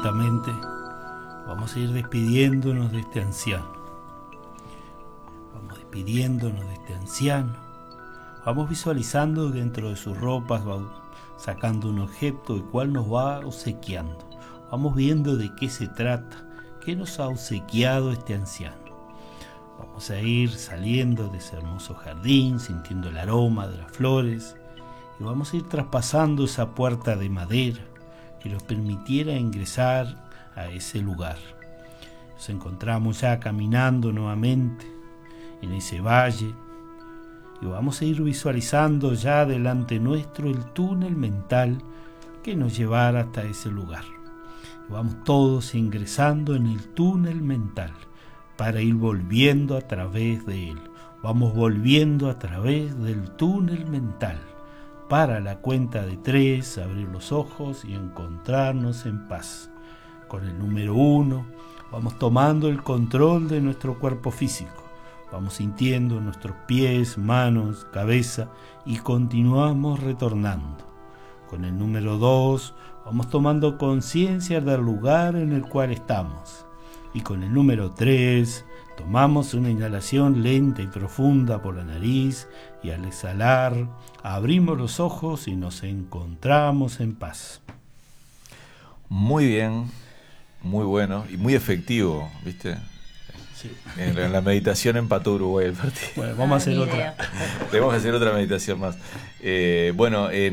lentamente vamos a ir despidiéndonos de este anciano. Vamos despidiéndonos de este anciano. Vamos visualizando dentro de sus ropas, va sacando un objeto el cual nos va obsequiando. Vamos viendo de qué se trata, qué nos ha obsequiado este anciano. Vamos a ir saliendo de ese hermoso jardín, sintiendo el aroma de las flores, y vamos a ir traspasando esa puerta de madera que nos permitiera ingresar a ese lugar. Nos encontramos ya caminando nuevamente en ese valle, y vamos a ir visualizando ya delante nuestro el túnel mental que nos llevará hasta ese lugar. Y vamos todos ingresando en el túnel mental para ir volviendo a través de él. Vamos volviendo a través del túnel mental para la cuenta de 3, abrir los ojos y encontrarnos en paz. Con el número 1 vamos tomando el control de nuestro cuerpo físico. Vamos sintiendo nuestros pies, manos, cabeza y continuamos retornando. Con el número 2 vamos tomando conciencia del lugar en el cual estamos. Y con el número 3 tomamos una inhalación lenta y profunda por la nariz y al exhalar abrimos los ojos y nos encontramos en paz. Muy bien, muy bueno y muy efectivo, ¿viste? Sí. En la meditación empató Uruguay el partido. Bueno, vamos a hacer otra. Tenemos que hacer otra meditación más. Bueno,